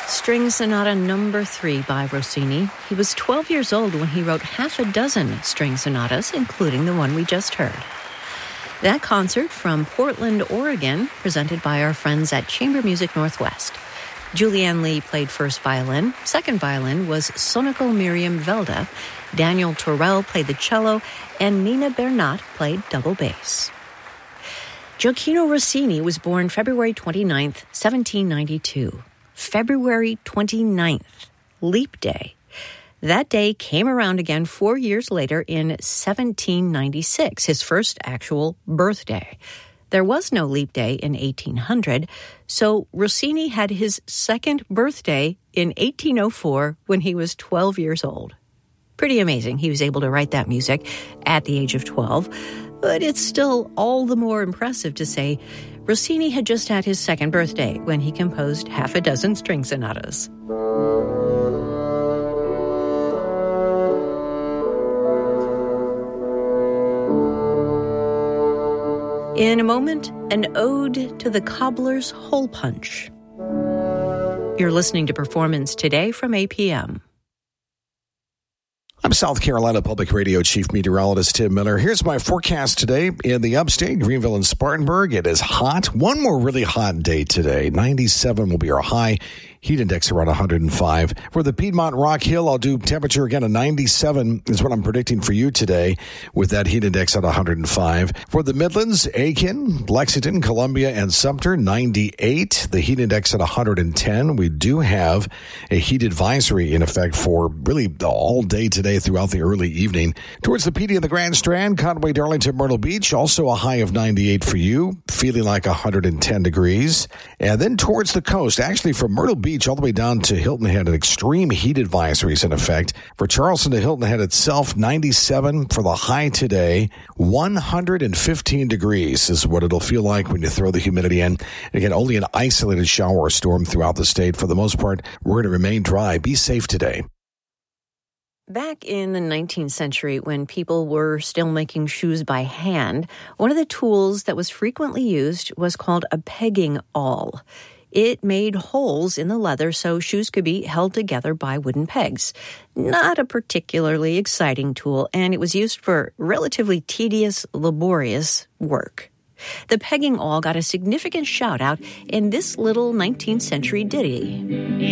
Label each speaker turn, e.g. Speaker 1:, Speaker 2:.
Speaker 1: String Sonata Number 3 by Rossini. He was 12 years old when he wrote half a dozen string sonatas, including the one we just heard. That concert from Portland, Oregon, presented by our friends at Chamber Music Northwest. Julianne Lee played first violin. Second violin was Sonoko Miriam Velda. Daniel Torrell played the cello, and Nina Bernat played double bass. Gioacchino Rossini was born February 29th, 1792. February 29th, leap day. That day came around again 4 years later in 1796, his first actual birthday. There was no leap day in 1800, so Rossini had his second birthday in 1804 when he was 12 years old. Pretty amazing he was able to write that music at the age of 12, but it's still all the more impressive to say Rossini had just had his second birthday when he composed half a dozen string sonatas. In a moment, an ode to the cobbler's hole punch. You're listening to Performance Today from APM.
Speaker 2: I'm South Carolina Public Radio Chief Meteorologist Tim Miller. Here's my forecast today in the upstate, Greenville and Spartanburg. It is hot. One more really hot day today. 97 will be our high. Heat index around 105. For the Piedmont Rock Hill, I'll do temperature again. A 97 is what I'm predicting for you today with that heat index at 105. For the Midlands, Aiken, Lexington, Columbia, and Sumter, 98. The heat index at 110. We do have a heat advisory in effect for really all day today throughout the early evening. Towards the PD and the Grand Strand, Conway, Darlington, Myrtle Beach, also a high of 98 for you, feeling like 110 degrees. And then towards the coast, actually from Myrtle Beach all the way down to Hilton Head, an extreme heat advisory is in effect. For Charleston to Hilton Head itself, 97 for the high today. 115 degrees is what it'll feel like when you throw the humidity in. Again, only an isolated shower or storm throughout the state. For the most part, we're going to remain dry. Be safe today.
Speaker 1: Back in the 19th century, when people were still making shoes by hand, one of the tools that was frequently used was called a pegging awl. It made holes in the leather so shoes could be held together by wooden pegs. Not a particularly exciting tool, and it was used for relatively tedious, laborious work. The pegging awl got a significant shout-out in this little 19th century ditty.